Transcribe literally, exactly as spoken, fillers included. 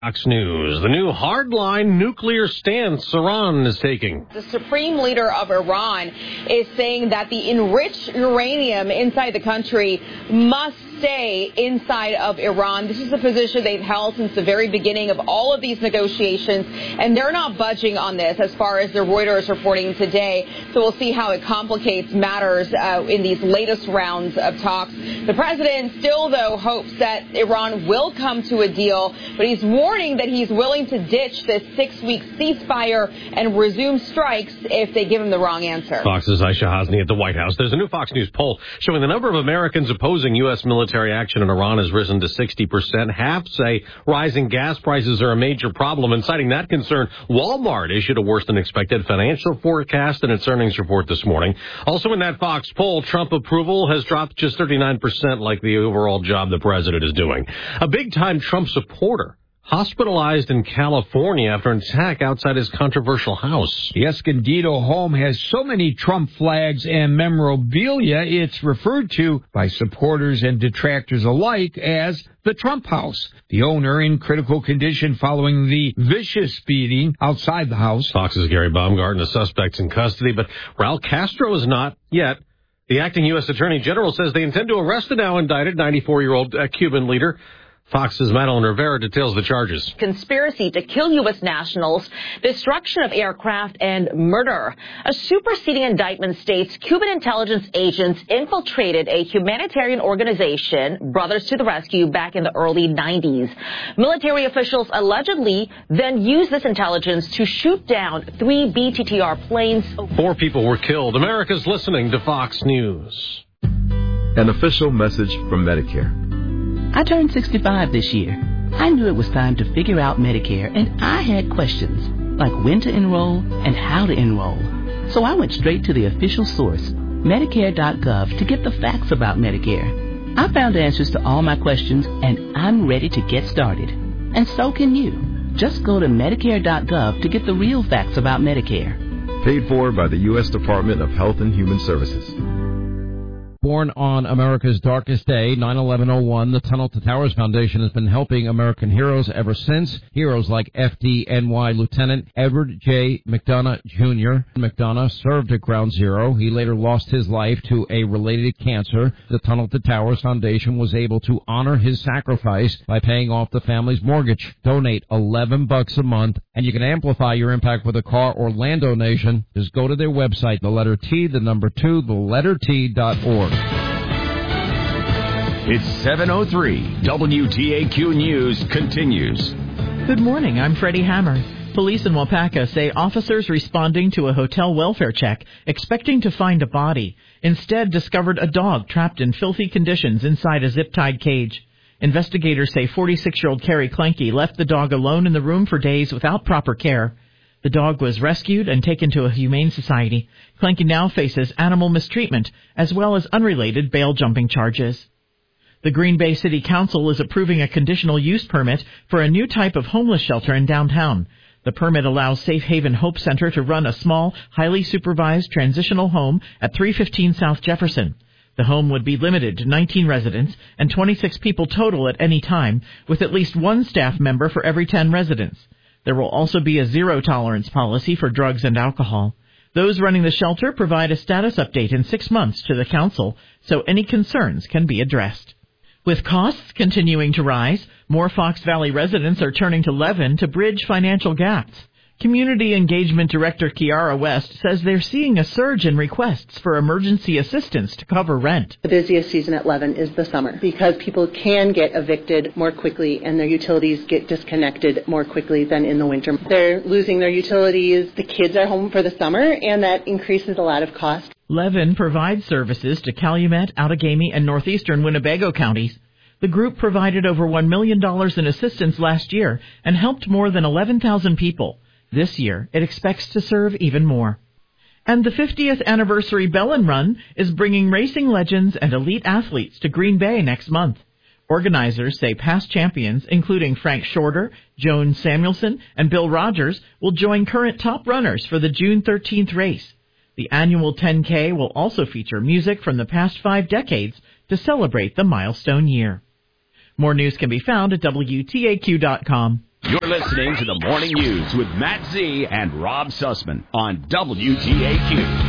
Fox News, the new hardline nuclear stance Iran is taking. The supreme leader of Iran is saying that the enriched uranium inside the country must stay inside of Iran. This is a position they've held since the very beginning of all of these negotiations, and they're not budging on this as far as the Reuters reporting today. So we'll see how it complicates matters uh, in these latest rounds of talks. The president still, though, hopes that Iran will come to a deal, but he's warning that he's willing to ditch this six-week ceasefire and resume strikes if they give him the wrong answer. Fox's Aisha Hasni at the White House. There's a new Fox News poll showing the number of Americans opposing U S military action in Iran has risen to sixty percent. Half say rising gas prices are a major problem, and citing that concern, Walmart issued a worse-than-expected financial forecast in its earnings report this morning. Also in that Fox poll, Trump approval has dropped just thirty-nine percent, like the overall job the president is doing. A big-time Trump supporter hospitalized in California after an attack outside his controversial house. The Escondido home has so many Trump flags and memorabilia, it's referred to by supporters and detractors alike as the Trump house. The owner in critical condition following the vicious beating outside the house. Fox's Gary Baumgarten, the suspect's in custody, but Raul Castro is not yet. The acting U S Attorney General says they intend to arrest the now indicted ninety-four-year-old uh, Cuban leader. Fox's Madeline Rivera details the charges. Conspiracy to kill U S nationals, destruction of aircraft, and murder. A superseding indictment states Cuban intelligence agents infiltrated a humanitarian organization, Brothers to the Rescue, back in the early nineties. Military officials allegedly then used this intelligence to shoot down three B T T R planes. Four people were killed. America's listening to Fox News. An official message from Medicare. I turned sixty-five this year. I knew it was time to figure out Medicare, and I had questions, like when to enroll and how to enroll. So I went straight to the official source, Medicare dot gov, to get the facts about Medicare. I found answers to all my questions, and I'm ready to get started. And so can you. Just go to Medicare dot gov to get the real facts about Medicare. Paid for by the U S Department of Health and Human Services. Born on America's darkest day, nine eleven oh one, the Tunnel to Towers Foundation has been helping American heroes ever since. Heroes like F D N Y Lieutenant Edward J. McDonough Junior McDonough served at Ground Zero. He later lost his life to a related cancer. The Tunnel to Towers Foundation was able to honor his sacrifice by paying off the family's mortgage. Donate eleven bucks a month, and you can amplify your impact with a car or land donation. Just go to their website, the letter T, the number two, the letter T dot org. It's seven oh three. W T A Q News continues. Good morning. I'm Freddie Hammer. Police in Wapaka say officers responding to a hotel welfare check, expecting to find a body, instead discovered a dog trapped in filthy conditions inside a zip-tied cage. Investigators say forty-six-year-old Carrie Klenke left the dog alone in the room for days without proper care. The dog was rescued and taken to a humane society. Klenke now faces animal mistreatment as well as unrelated bail-jumping charges. The Green Bay City Council is approving a conditional use permit for a new type of homeless shelter in downtown. The permit allows Safe Haven Hope Center to run a small, highly supervised transitional home at three fifteen South Jefferson. The home would be limited to nineteen residents and twenty-six people total at any time, with at least one staff member for every ten residents. There will also be a zero-tolerance policy for drugs and alcohol. Those running the shelter provide a status update in six months to the council, so any concerns can be addressed. With costs continuing to rise, more Fox Valley residents are turning to Levin to bridge financial gaps. Community Engagement Director Kiara West says they're seeing a surge in requests for emergency assistance to cover rent. The busiest season at Levin is the summer because people can get evicted more quickly and their utilities get disconnected more quickly than in the winter. They're losing their utilities, the kids are home for the summer, and that increases a lot of cost. Levin provides services to Calumet, Outagamie, and northeastern Winnebago counties. The group provided over one million dollars in assistance last year and helped more than eleven thousand people. This year, it expects to serve even more. And the fiftieth anniversary Bellin Run is bringing racing legends and elite athletes to Green Bay next month. Organizers say past champions, including Frank Shorter, Joan Samuelson, and Bill Rogers, will join current top runners for the June thirteenth race. The annual ten K will also feature music from the past five decades to celebrate the milestone year. More news can be found at W T A Q dot com. You're listening to the Morning News with Matt Z and Rob Sussman on W T A Q.